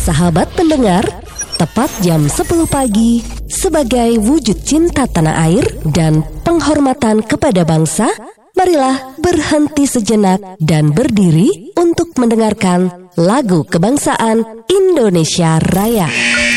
Sahabat pendengar, tepat jam 10 pagi, sebagai wujud cinta tanah air dan penghormatan kepada bangsa, marilah berhenti sejenak dan berdiri untuk mendengarkan lagu kebangsaan Indonesia Raya.